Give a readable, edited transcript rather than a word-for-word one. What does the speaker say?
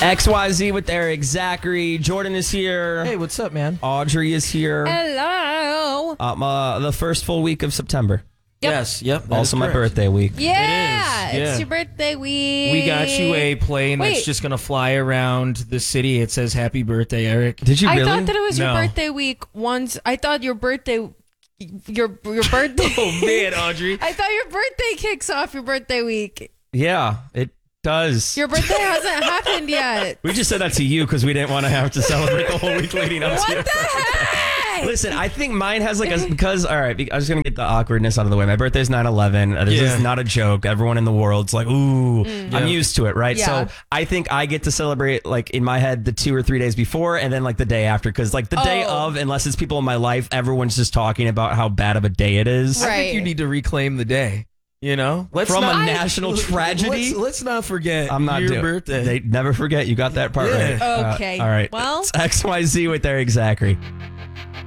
XYZ with Eric Zachary. Jordan is here. Hey, what's up, man? Audrey is here. Hello. The first full week of September. Yes, yep. that Also is my correct. birthday week. Yeah, It is, yeah. it's your birthday week. We got you a plane that's Wait. just going to fly around the city. It says happy birthday, Eric. Did you I really? thought that it was your No. birthday week once. I thought your birthday, your birthday. Oh, man, Audrey. I thought your birthday kicks off your birthday week. Yeah, it does. Your birthday hasn't happened yet. We just said that to you because we didn't want to have to celebrate the whole week leading up to What it. the heck? Listen, I think mine has because, all right, I was going to get the awkwardness out of the way. My birthday's 9/11. This Yeah. is not a joke. Everyone in the world's like, ooh, I'm used to it, right? Yeah. So I think I get to celebrate, like, in my head, the 2 or 3 days before and then, like, the day after. Because, like, the day of, unless it's people in my life, everyone's just talking about how bad of a day it is. Right. I think you need to reclaim the day, you know? From a national tragedy? Let's not forget I'm not your doing birthday. They never forget. You got that part Yeah. right. Okay. All right. Well. It's XYZ with Eric Zachary.